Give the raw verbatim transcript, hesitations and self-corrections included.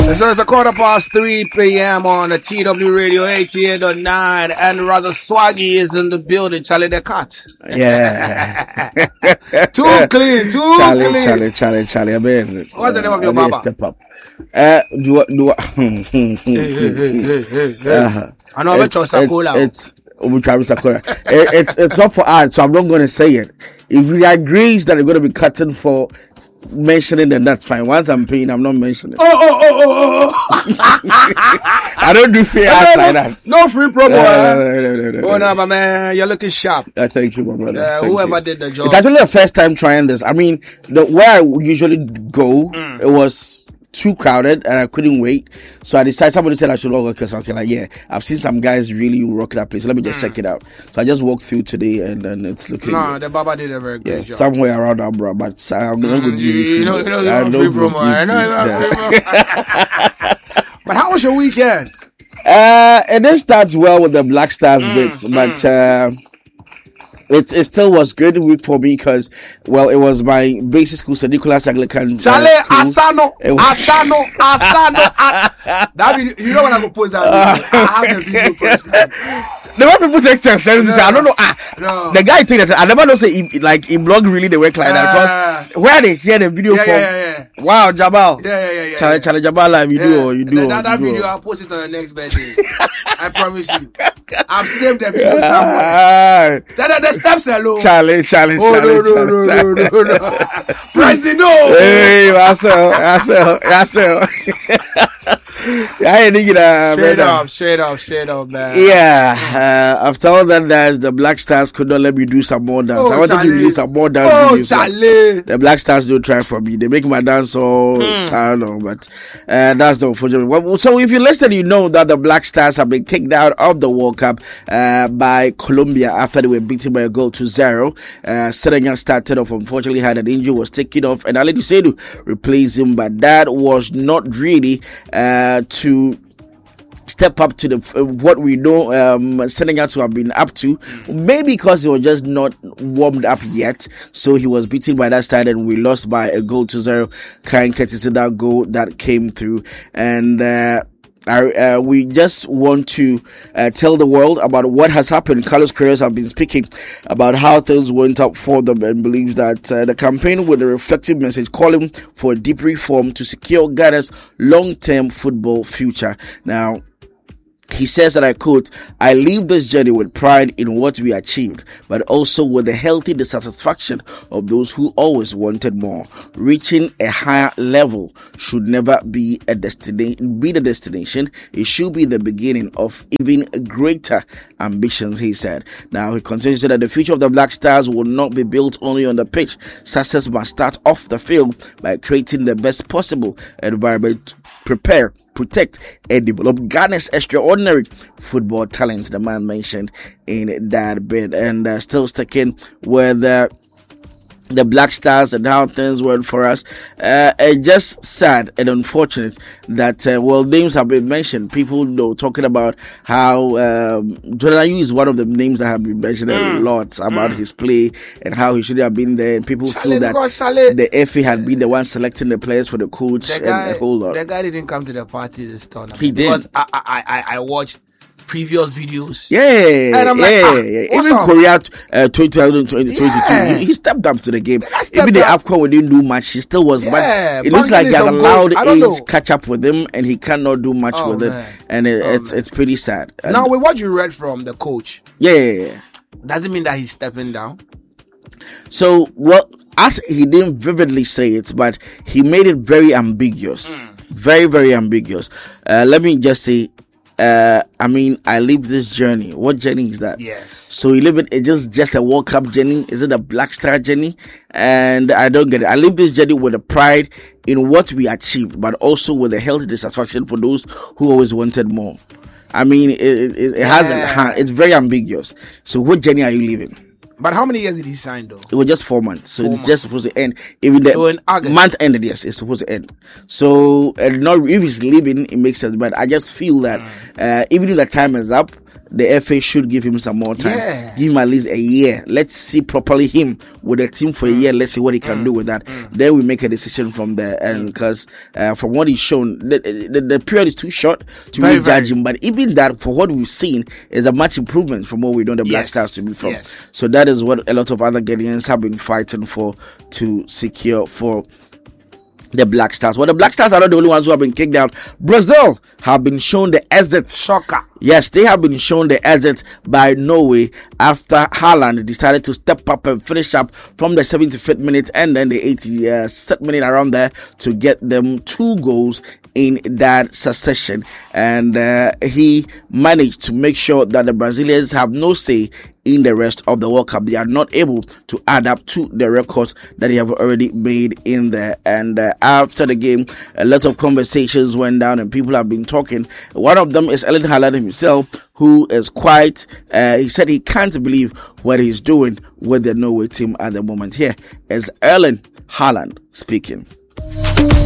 So it's a quarter past three p.m. on the T W Radio eighty-eight point nine, and Raza Swaggy is in the building. Charlie the Cat. Yeah. Too clean, too Charlie, clean. Charlie, Charlie, Charlie. I mean, What's the name of your I mean, baba? Step up. Uh, do I, do I, Hey, hey, hey, hey, hey, hey. uh, I know about your Sakola. It's, it's, it's, Sakura. it, it's, it's not for art, so I'm not going to say it. If he agrees that they're going to be cutting for mentioning, then that's fine. Once I'm paying, I'm not mentioning. Oh, oh, oh, oh, oh. I don't do free ads like that. No free promo. No, eh? no, no, no, no, no, Oh, no. no, but man, you're looking sharp. Uh, thank you, my brother. Uh, Thank whoever you. did the job. It's actually the first time trying this. I mean, the where I usually go, Mm. it was too crowded and I couldn't wait. So I decided, somebody said I should log okay. So okay, like, yeah, I've seen some guys really rock that place. Let me just Mm. check it out. So I just walked through today and then it's looking No, good. the Baba did a very good Yeah, job. somewhere around that, bro. But I'm not going to Mm, give you, you free. you know, you know, you I know, don't free go promo. give I know you you- have free promo. But how was your weekend? Uh, it didn't start well with the Black Stars Mm, bits, but uh, it it still was good week for me because, well, it was my basic school, Saint Nicholas Anglican. uh, Charlie school. Asano, It was- Asano, Asano. As- that video, you know when I go post that video, I have the video first. The way people text and send me say, I don't know. Ah, No. the guy think that I never know say he, like in blog really they work like that Ah. because where they hear the video Yeah, from. yeah, yeah, yeah. Wow, Jabal. Yeah, yeah, yeah, yeah. Charlie, yeah. Charlie Jabal live. You do, Yeah. oh, you do. That, oh, that, that you do, video, oh. I'll post it on the next birthday. I promise you. I've saved the video somewhere. Ah, So the, the steps alone. Charlie, Charlie, Oh, Charlie, no, no, Charlie, no, Charlie. no, no, no. President, no. Hey, Marcel, Marcel, Marcel. Yeah, I think it, uh, Straight man, uh, up, straight up, straight up, man. Yeah, uh, after all that dance, the Black Stars could not let me do some more dance. Oh, I wanted Charlie. to release some more dance Oh, videos. but Charlie. The Black Stars don't try for me. They make my dance all, Mm. I don't know, but uh, that's the unfortunate. Well, so if you listen, you know that the Black Stars have been kicked out of the World Cup uh, by Colombia after they were beaten by a goal to zero. Uh, Senegal started off, unfortunately had an injury, was taken off, and Ali Seydou replaced him, but that was not really uh, to step up to the uh, what we know um Senegal to have been up to, maybe because he was just not warmed up yet, so he was beaten by that side and we lost by a goal to zero, kind courtesy of that goal that came through. And uh I, uh, we just want to uh, tell the world about what has happened. Carlos Queiroz have been speaking about how things went up for them and believes that uh, the campaign with a reflective message calling for a deep reform to secure Ghana's long-term football future. Now, he says that I quote, I leave this journey with pride in what we achieved, but also with the healthy dissatisfaction of those who always wanted more. Reaching a higher level should never be a destination, be the destination. It should be the beginning of even greater ambitions, he said. Now, he continues to say that the future of the Black Stars will not be built only on the pitch. Success must start off the field by creating the best possible environment to prepare, protect, and develop Ghana's extraordinary football talents, the man mentioned in that bit. And uh, still sticking with uh, the Black Stars and how things went for us. Uh, it's just sad and unfortunate that, uh, well, names have been mentioned. People know talking about how um, Jordan Ayew is one of the names that have been mentioned mm. a lot about mm. his play and how he should have been there. And people Charlie, feel that Charlie. the F A had been the one selecting the players for the coach The guy, and a whole lot. the guy didn't come to the party this tournament. He did. Because I, I, I, I watched previous videos. Yeah, And I'm like, yeah, ah, yeah. what's Even up? Korea uh, twenty twenty-two, Yeah. he, he stepped up to the game. guy stepped Even the up. AFCON, we didn't do much. He still was, Yeah, but it looks like Bankley he has some allowed goals. I don't age know. catch up with him, and he cannot do much Oh, with man. it, and it, Oh, it's man. it's pretty sad. And Now, with what you read from the coach, yeah, yeah, yeah. doesn't mean that he's stepping down. So, well, as he didn't vividly say it, but he made it very ambiguous, Mm. very, very ambiguous. Uh, let me just say. Uh, I mean, I live this journey. What journey is that? Yes. So you live it, it's just, just a World Cup journey. Is it a Black Star journey? And I don't get it. I live this journey with a pride in what we achieved, but also with a healthy dissatisfaction for those who always wanted more. I mean, it, it, it Yeah. has, it's very ambiguous. So what journey are you living? But how many years did he sign, though? It was just four months, so Four it's months. just supposed to end. Even the So in August. month ended, yes, it's supposed to end. So, and not if he's leaving, it makes sense. But I just feel that Mm. uh, even if the time is up, the F A should give him some more time. Yeah. Give him at least a year. Let's see properly him with the team for mm. a year. Let's see what he can mm. do with that. Mm. Then we make a decision from there. And because uh, from what he's shown, the, the, the period is too short to very, really judge very. him. But even that, for what we've seen, is a much improvement from what we know the Black yes. Stars to be from. Yes. So that is what a lot of other Ghanaians have been fighting for to secure for the Black Stars. Well, the Black Stars are not the only ones who have been kicked out. Brazil have been shown the exit. Shocker. Yes, they have been shown the exit by Norway after Haaland decided to step up and finish up from the seventy-fifth minute and then the eighty-sixth minute around there to get them two goals in that succession. And uh, he managed to make sure that the Brazilians have no say in the rest of the World Cup. They are not able to add up to the records that they have already made in there. And uh, after the game, a lot of conversations went down and people have been talking. One of them is Erling Haaland himself, who is quite, uh, he said he can't believe what he's doing with the Norway team at the moment. Here is Erling Haaland speaking.